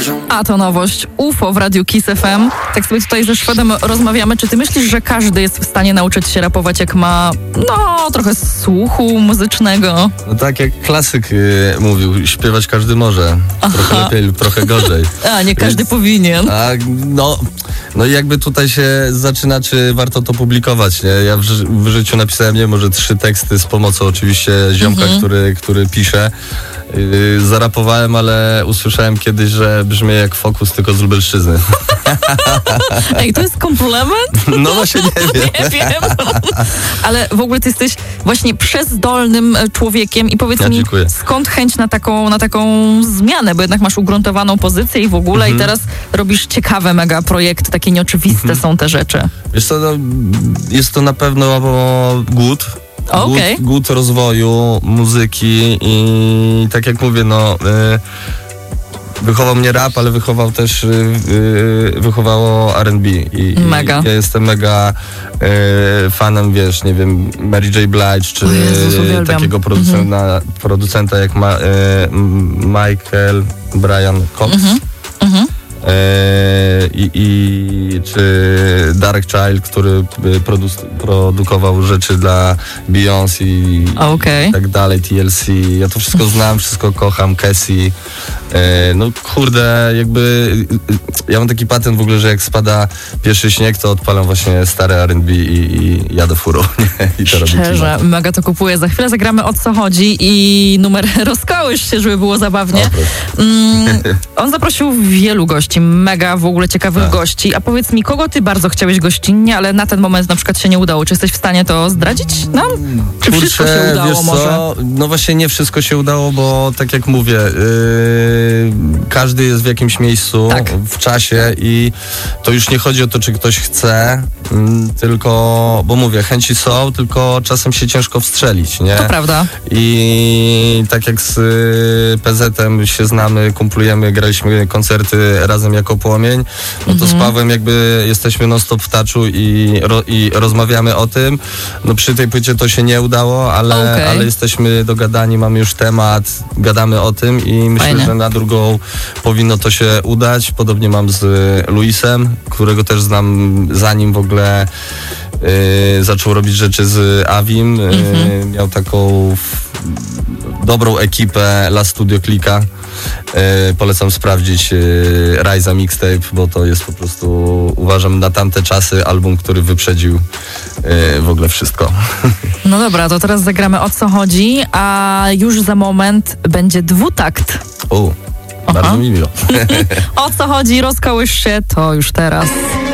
A to nowość UFO w Radiu Kiss FM. Tak sobie tutaj ze Szwedem rozmawiamy. Czy ty myślisz, że każdy jest w stanie nauczyć się rapować, jak ma, trochę słuchu muzycznego? No tak jak klasyk mówił, śpiewać każdy może. Trochę lepiej lub trochę gorzej. A, nie każdy powinien. No i jakby tutaj się zaczyna, czy warto to publikować, nie? Ja w życiu napisałem, może 3 teksty z pomocą oczywiście ziomka, który pisze. Zarapowałem, ale usłyszałem kiedyś, że brzmi jak Fokus, tylko z Lubelszczyzny. Ej, to jest komplement? No właśnie nie wiem. Nie wiem. Ale w ogóle ty jesteś właśnie przezdolnym człowiekiem i powiedz mi, skąd chęć na taką zmianę, bo jednak masz ugruntowaną pozycję i w ogóle i teraz robisz ciekawe mega projekty, takie nieoczywiste są te rzeczy. Wiesz co, jest to na pewno głód. Głód rozwoju, muzyki i tak jak mówię, wychował mnie rap, ale wychowało R&B i mega. Ja jestem mega fanem, wiesz, nie wiem, Mary J. Blige, czy takiego producenta jak Michael Brian Cox. Czy Dark Child, który produkował rzeczy dla Beyoncé i tak dalej, TLC. Ja to wszystko znam, wszystko kocham, Cassie. Ja mam taki patent w ogóle, że jak spada pierwszy śnieg, to odpalam właśnie stare R&B i jadę furą. I to szczerze, mega to kupuję. Za chwilę zagramy O co chodzi i numer Rozkołysz się, żeby było zabawnie. On zaprosił wielu gości, mega w ogóle ciekawych gości. A powiedz mi, kogo ty bardzo chciałeś gościnnie, ale na ten moment na przykład się nie udało. Czy jesteś w stanie to zdradzić nam? Czy wszystko się udało, wiesz może? Co? No właśnie nie wszystko się udało, bo tak jak mówię, każdy jest w jakimś miejscu, w czasie i to już nie chodzi o to, czy ktoś chce, tylko, bo mówię, chęci są, tylko czasem się ciężko wstrzelić, nie? To prawda. I tak jak z PZ-em się znamy, kumplujemy, graliśmy koncerty razem jako Płomień, no to z Pawłem jakby jesteśmy non-stop w touchu i rozmawiamy o tym. No przy tej płycie to się nie udało, ale jesteśmy dogadani, mamy już temat, gadamy o tym i myślę, że na drugą powinno to się udać. Podobnie mam z Luisem, którego też znam zanim w ogóle zaczął robić rzeczy z Avim. Miał taką dobrą ekipę La Studio Klika. Polecam sprawdzić Ryza Mixtape, bo to jest po prostu, uważam, na tamte czasy album, który wyprzedził w ogóle wszystko. No dobra, to teraz zagramy O co chodzi, a już za moment będzie dwutakt. Bardzo mi miło. O co chodzi, rozkołysz się, to już teraz.